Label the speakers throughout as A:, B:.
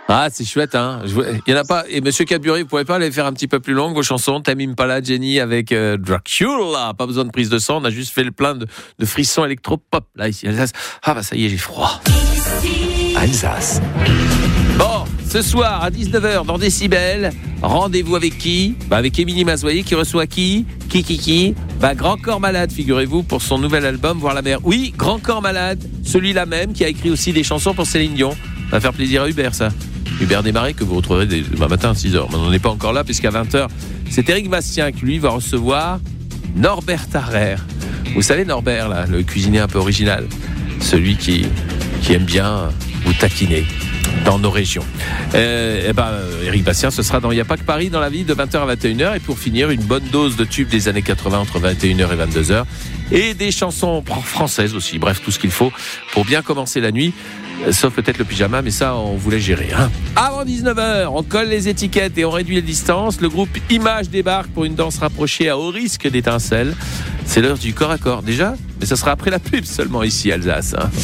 A: Ah, c'est chouette, hein. Il y en a pas. Et Monsieur Cadbury, vous pouvez pas les faire un petit peu plus longues, vos chansons? Tamim Impala, Jenny avec Dracula. Pas besoin de prise de sang. On a juste fait le plein de frissons électro-pop. Là, ici, Alsace. Ah, bah, ça y est, j'ai froid.
B: Alsace.
A: Bon, ce soir, à 19h, dans Décibel, rendez-vous avec qui? Bah, avec Émilie Mazoyer, qui reçoit qui? Qui? Bah, Grand Corps Malade, figurez-vous, pour son nouvel album, Voir la mer. Oui, Grand Corps Malade. Celui-là même, qui a écrit aussi des chansons pour Céline Dion. Ça va faire plaisir à Hubert, ça. Hubert Desmarais, que vous retrouverez demain matin à 6h. Mais on n'est pas encore là, puisqu'à 20h, c'est Éric Bastien qui, lui, va recevoir Norbert Tarrer. Vous savez, Norbert, là, le cuisinier un peu original. Celui qui aime bien vous taquiner dans nos régions. Éric Bastien, ce sera dans Il n'y a pas que Paris, dans la vie, de 20h à 21h. Et pour finir, une bonne dose de tubes des années 80 entre 21h et 22h. Et des chansons françaises aussi. Bref, tout ce qu'il faut pour bien commencer la nuit. Sauf peut-être le pyjama, mais ça, on voulait gérer. Hein. Avant 19h, on colle les étiquettes et on réduit les distances. Le groupe Image débarque pour une danse rapprochée à haut risque d'étincelles. C'est l'heure du corps à corps. Déjà, mais ça sera après la pub seulement ici, Alsace. Hein.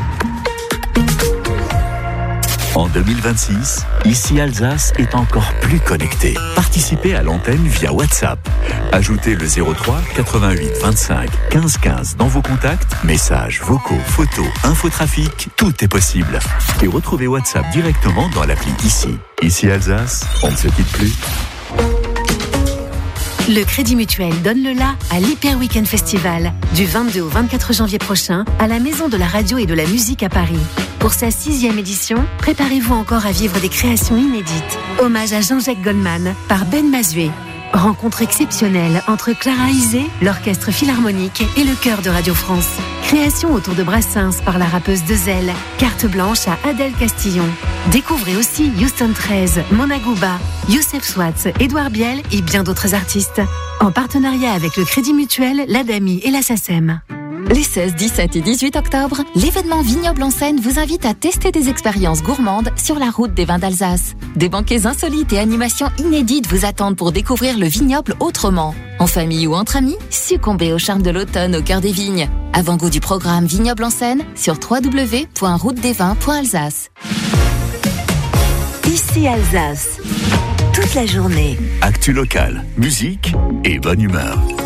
B: En 2026, ici Alsace est encore plus connectée. Participez à l'antenne via WhatsApp. Ajoutez le 03 88 25 15 15 dans vos contacts, messages, vocaux, photos, infotrafic, tout est possible. Et retrouvez WhatsApp directement dans l'appli ici. Ici Alsace, on ne se quitte plus.
C: Le Crédit Mutuel donne le la à l'Hyper Weekend Festival du 22 au 24 janvier prochain à la Maison de la Radio et de la Musique à Paris. Pour sa 6e édition, préparez-vous encore à vivre des créations inédites. Hommage à Jean-Jacques Goldman par Ben Mazué. Rencontre exceptionnelle entre Clara Isé, l'Orchestre Philharmonique et le Chœur de Radio France. Création autour de Brassens par la rappeuse Dezel. Carte blanche à Adèle Castillon. Découvrez aussi Houston 13, Mona Gouba, Youssef Swatz, Édouard Biel et bien d'autres artistes. En partenariat avec le Crédit Mutuel, l'ADAMI et la SACEM.
D: Les 16, 17 et 18 octobre, l'événement Vignoble en Seine vous invite à tester des expériences gourmandes sur la route des vins d'Alsace. Des banquets insolites et animations inédites vous attendent pour découvrir le vignoble autrement. En famille ou entre amis, succombez au charme de l'automne au cœur des vignes. Avant-goût du programme Vignoble en Seine sur www.routedesvins.alsace.
C: Ici Alsace, toute la journée.
B: Actu locale, musique et bonne humeur.